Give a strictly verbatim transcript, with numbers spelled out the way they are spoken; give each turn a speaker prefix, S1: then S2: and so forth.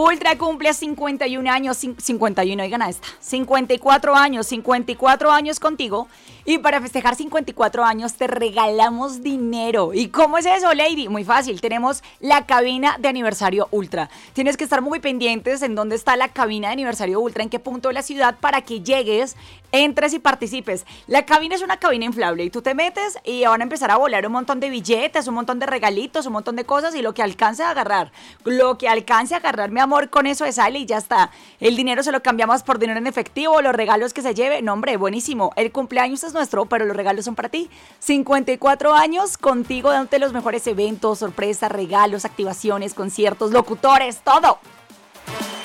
S1: Ultra cumple cincuenta y un años, cincuenta y uno, oigan a esta, cincuenta y cuatro años, cincuenta y cuatro años contigo. Y para festejar cincuenta y cuatro años te regalamos dinero. ¿Y cómo es eso, Lady? Muy fácil, tenemos la cabina de aniversario Ultra. Tienes que estar muy pendientes en dónde está la cabina de aniversario Ultra, en qué punto de la ciudad, para que llegues, entres y participes. La cabina es una cabina inflable y tú te metes y van a empezar a volar un montón de billetes, un montón de regalitos, un montón de cosas y lo que alcance a agarrar. Lo que alcance a agarrar, mi amor, con eso se sale y ya está. El dinero se lo cambiamos por dinero en efectivo, los regalos que se lleve. No, hombre, buenísimo. El cumpleaños es nuestro, pero los regalos son para ti. cincuenta y cuatro años contigo, dándote los mejores eventos, sorpresas, regalos, activaciones, conciertos, locutores, todo.